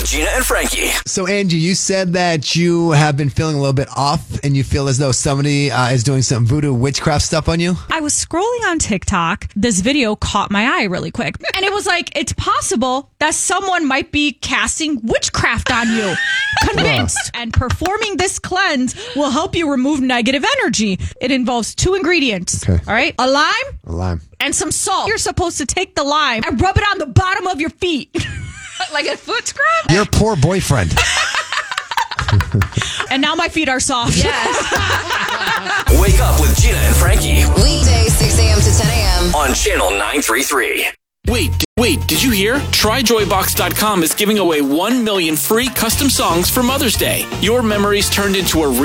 Gina and Frankie. So, Angie, you said that you have been feeling a little bit off and you feel as though somebody is doing some voodoo witchcraft stuff on you. I was scrolling on TikTok. This video caught my eye really quick. And it was like, it's possible that someone might be casting witchcraft on you. Convinced. And performing this cleanse will help you remove negative energy. It involves 2 ingredients. Okay. All right? A lime. A lime. And some salt. You're supposed to take the lime and rub it on the bottom of your feet. Like a foot scrub? Your poor boyfriend. And now my feet are soft. Yes. Wake up with Gina and Frankie Weekdays 6 a.m. to 10 a.m. on Channel 933. Wait, did you hear? TryJoyBox.com is giving away 1 million free custom songs for Mother's Day. Your memories turned into a